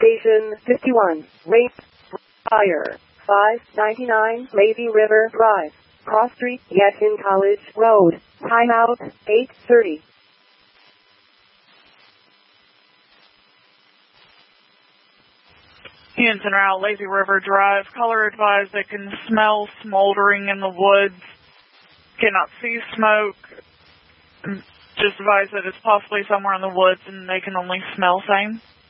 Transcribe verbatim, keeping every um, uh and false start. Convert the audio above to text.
Station fifty-one, Rain Fire, five ninety-nine Lazy River Drive, Cross Street, Yadkin College Road, timeout, eight thirty. Units en route, Lazy River Drive. Caller advised they can smell smoldering in the woods. Cannot see smoke. Just advise that it's possibly somewhere in the woods and they can only smell same.